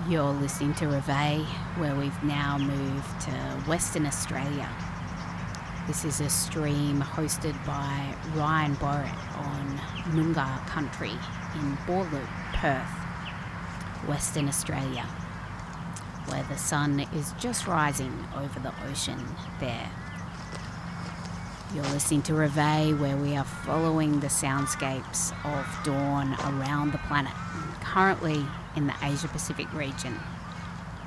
You're listening to Reveille, where we've now moved to Western Australia. This is a stream hosted by Ryan Borrett on Noongar country in Boorloo, Perth, Western Australia, where the sun is just rising over the ocean there. You're listening to Reveille, where we are following the soundscapes of dawn around the planet, currently in the Asia Pacific region.